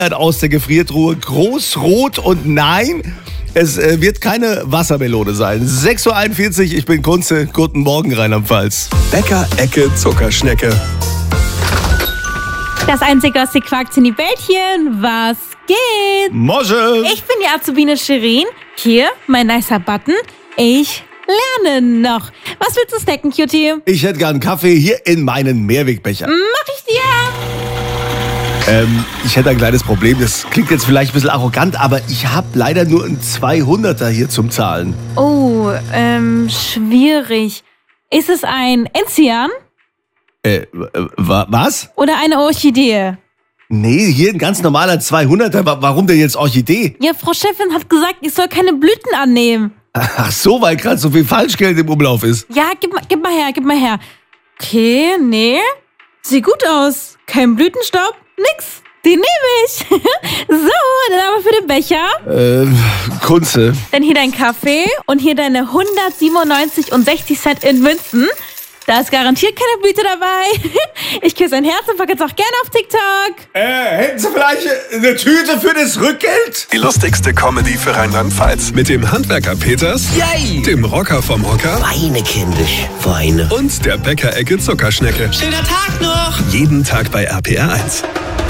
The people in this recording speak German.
aus der Gefriertruhe, groß, rot und nein, es wird keine Wassermelone sein. 6:41 Uhr, ich bin Kunze. Guten Morgen, Rheinland-Pfalz. Bäcker-Ecke Zuckerschnecke. Das einzige aus die Quark-Bällchen, was geht? Mosche! Ich bin die Azubine Shirin. Hier, mein nicer Button. Ich lerne noch. Was willst du snacken, Cutie? Ich hätte gern Kaffee hier in meinen Mehrwegbecher. Mach ich dir. Ich hätte ein kleines Problem. Das klingt jetzt vielleicht ein bisschen arrogant, aber ich habe leider nur einen 200er hier zum Zahlen. Oh, schwierig. Ist es ein Enzian? Was? Oder eine Orchidee? Nee, hier ein ganz normaler 200er. Warum denn jetzt Orchidee? Ja, Frau Chefin hat gesagt, ich soll keine Blüten annehmen. Ach so, weil gerade so viel Falschgeld im Umlauf ist. Ja, gib mal her. Okay, nee. Sieht gut aus. Kein Blütenstaub, nix. Den nehme ich. So, dann aber für den Becher. Kunze. Dann hier dein Kaffee und hier deine 197,60 in Münzen. Da ist garantiert keine Blüte dabei. Ich küsse ein Herz und packe jetzt auch gerne auf TikTok. Hätten Sie vielleicht eine Tüte für das Rückgeld? Die lustigste Comedy für Rheinland-Pfalz. Mit dem Handwerker Peters, Yay! dem Rocker vom Hocker Weine, kindisch, Weine. und der Bäcker-Ecke Zuckerschnecke. Schöner Tag noch! Jeden Tag bei RPR 1.